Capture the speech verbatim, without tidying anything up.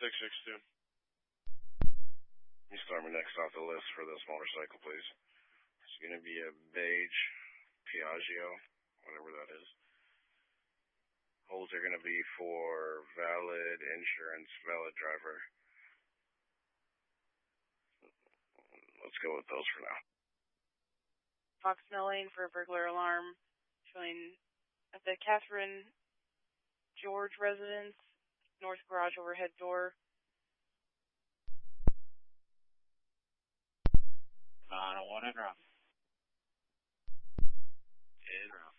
six six two. You start me next off the list for this motorcycle, please. It's going to be a beige Piaggio, whatever that is. Holds are going to be for valid insurance, valid driver. Let's go with those for now. Fox Mill Lane for a burglar alarm showing at the Catherine George residence, north garage overhead door. nine oh one in route. In route.